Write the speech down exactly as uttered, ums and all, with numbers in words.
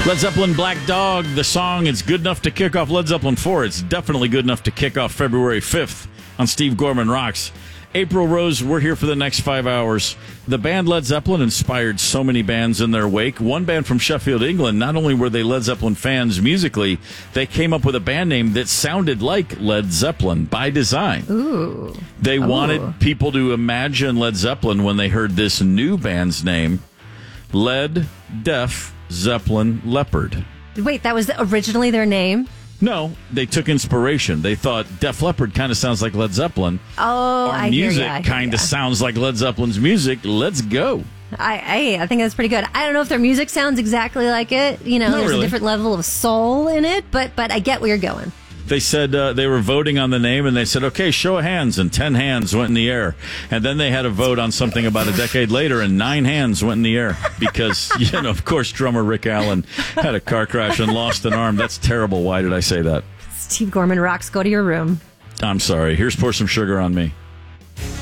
Led Zeppelin, Black Dog, the song, it's good enough to kick off Led Zeppelin four. It's definitely good enough to kick off February fifth on Steve Gorman Rocks. April Rose, we're here for the next five hours. The band Led Zeppelin inspired so many bands in their wake. One band from Sheffield, England, not only were they Led Zeppelin fans musically, they came up with a band name that sounded like Led Zeppelin by design. Ooh. They Ooh. wanted people to imagine Led Zeppelin when they heard this new band's name, Led Def Zeppelin Leopard. Wait, that was originally their name? No, they took inspiration. They thought Def Leppard kind of sounds like Led Zeppelin. Oh, Our I music hear ya, I kind of sounds like Led Zeppelin's music. Let's go. I, I I think that's pretty good. I don't know if their music sounds exactly like it. You know, Not there's really. a different level of soul in it, but but I get where you're going. They said uh, they were voting on the name, and they said, okay, show of hands, and ten hands went in the air. And then they had a vote on something about a decade later, and nine hands went in the air because, you know, of course, drummer Rick Allen had a car crash and lost an arm. That's terrible. Why did I say that? Steve Gorman Rocks, go to your room. I'm sorry. Here's Pour Some Sugar on Me.